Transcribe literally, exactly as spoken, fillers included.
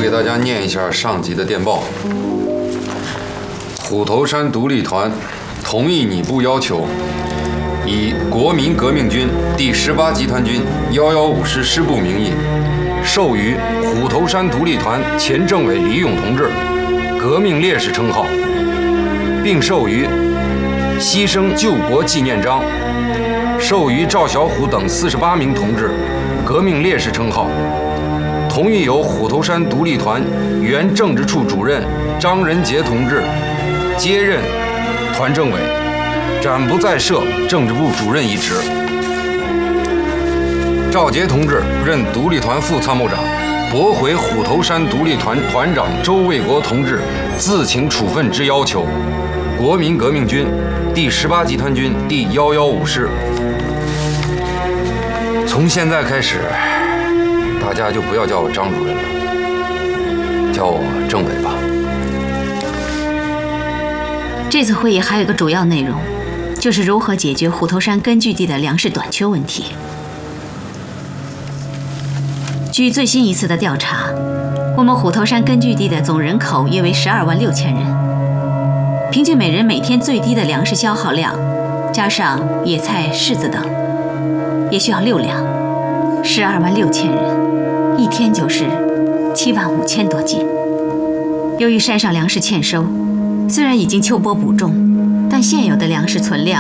给大家念一下上级的电报。虎头山独立团同意拟部要求，以国民革命军第十八集团军幺幺五师师部名义，授予虎头山独立团前政委李勇同志革命烈士称号，并授予牺牲救国纪念章，授予赵小虎等四十八名同志革命烈士称号。同意由虎头山独立团原政治处主任张仁杰同志接任团政委，暂不再设政治部主任一职。赵杰同志任独立团副参谋长，驳回虎头山独立团团长周卫国同志自请处分之要求。国民革命军第十八集团军第幺幺五师。从现在开始，大家就不要叫我张主任了，叫我政委吧。 这次会议还有一个主要内容，就是如何解决虎头山根据地的粮食短缺问题。据最新一次的调查，我们虎头山根据地的总人口约为十二万六千人，平均每人每天最低的粮食消耗量，加上野菜、柿子等，也需要六两。十二万六千人，一天就是七万五千多斤。由于山上粮食欠收，虽然已经秋播补种，但现有的粮食存量